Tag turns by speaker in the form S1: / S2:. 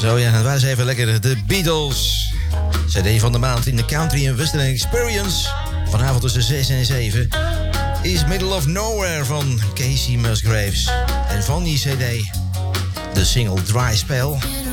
S1: Zo ja, het was even lekker. De Beatles. CD van de maand in de Country and Western Experience. Vanavond tussen 6 en 7 is Middle of Nowhere van Casey Musgraves. En van die CD de single Dry Spell.